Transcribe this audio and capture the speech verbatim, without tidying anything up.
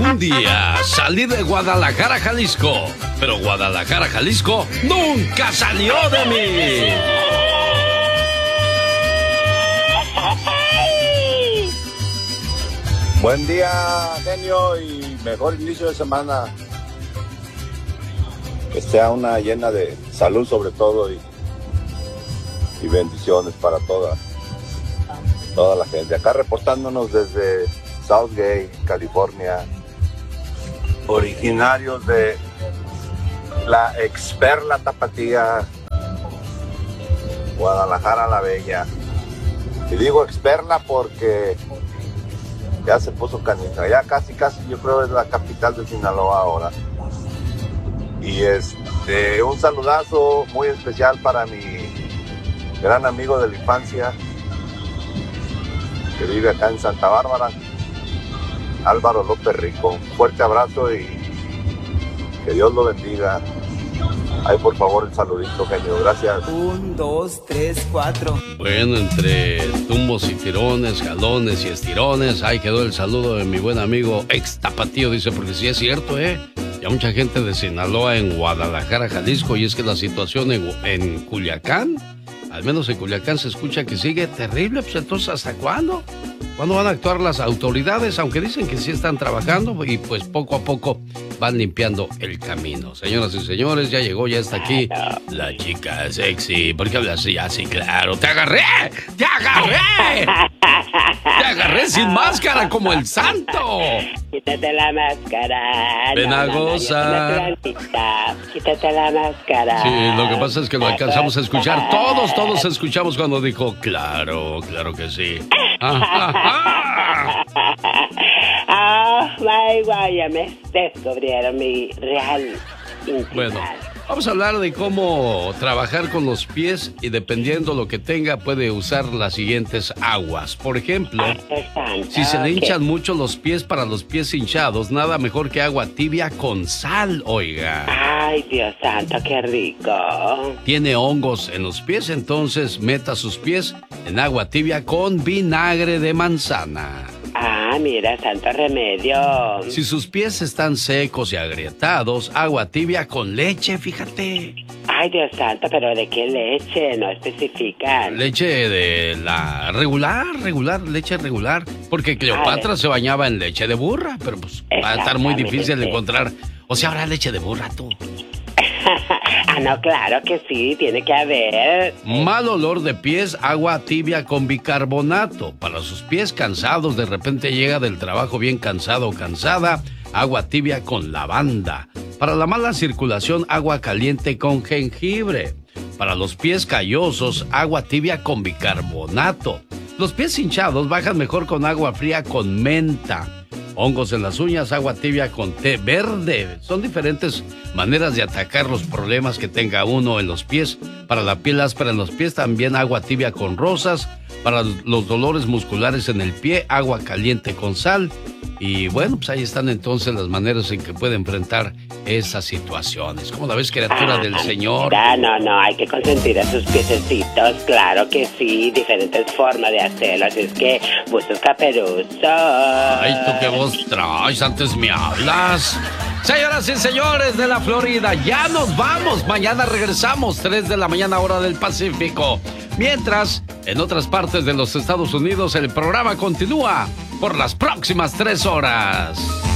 Un día salí de Guadalajara, Jalisco, pero Guadalajara, Jalisco nunca salió de mí. Buen día, genio, y mejor inicio de semana. Que sea una llena de salud sobre todo y, y bendiciones para toda, toda la gente. Acá reportándonos desde Southgate, California, originarios de la Experla Tapatía, Guadalajara la Bella. Y digo Experla porque ya se puso canija, ya casi casi yo creo es la capital de Sinaloa ahora. Y este, un saludazo muy especial para mi gran amigo de la infancia que vive acá en Santa Bárbara, Álvaro López Rico. Un fuerte abrazo y que Dios lo bendiga. Ay, por favor, el saludito, genio. Gracias. Un, dos, tres, cuatro. Bueno, entre tumbos y tirones, jalones y estirones, ahí quedó el saludo de mi buen amigo ex tapatío, dice, porque sí es cierto, ¿eh? Ya mucha gente de Sinaloa en Guadalajara, Jalisco, y es que la situación en, en Culiacán, al menos en Culiacán se escucha que sigue terrible, pues entonces ¿hasta cuándo? ¿Cuándo van a actuar las autoridades? Aunque dicen que sí están trabajando y pues poco a poco van limpiando el camino. Señoras y señores, ya llegó, ya está aquí la chica sexy. ¿Por qué hablas así? Así, claro. ¡Te agarré! ¡Te agarré! ¡Te agarré sin máscara como el santo! Quítate la máscara. Ven a gozar. Quítate la máscara. Sí, lo que pasa es que lo alcanzamos a escuchar. Todos, todos escuchamos cuando dijo, claro, claro que sí. Ah, my God, ya me descubrieron mi real intimidad. Bueno, vamos a hablar de cómo trabajar con los pies y dependiendo lo que tenga puede usar las siguientes aguas. Por ejemplo, si se le hinchan mucho los pies, para los pies hinchados, nada mejor que agua tibia con sal, oiga. Ay, Dios santo, qué rico. Tiene hongos en los pies, entonces meta sus pies en agua tibia con vinagre de manzana. Ah, mira, santo remedio. Si sus pies están secos y agrietados, agua tibia con leche, fíjate. Ay, Dios santo, pero ¿de qué leche? No especifican. Leche de la regular, regular, leche regular. Porque Cleopatra se bañaba en leche de burra, pero pues va a estar muy difícil de encontrar. O sea, habrá leche de burra, tú. Ah, no, claro que sí, tiene que haber. Mal olor de pies, agua tibia con bicarbonato. Para sus pies cansados, de repente llega del trabajo bien cansado o cansada, agua tibia con lavanda. Para la mala circulación, agua caliente con jengibre. Para los pies callosos, agua tibia con bicarbonato. Los pies hinchados bajan mejor con agua fría con menta. Hongos en las uñas, agua tibia con té verde. Son diferentes maneras de atacar los problemas que tenga uno en los pies. Para la piel áspera en los pies, también agua tibia con rosas. Para los dolores musculares en el pie, agua caliente con sal. Y bueno, pues ahí están entonces las maneras en que puede enfrentar esas situaciones. ¿Cómo la ves, criatura del Señor? No, no, no, hay que consentir a sus piececitos, claro que sí, diferentes formas de hacerlo, así es que bustos caperuzos. Ay, ¿tú qué voz traes? Antes me hablas. Señoras y señores de la Florida, ya nos vamos. Mañana regresamos, tres de la mañana, hora del Pacífico. Mientras, en otras partes de los Estados Unidos, el programa continúa por las próximas tres horas.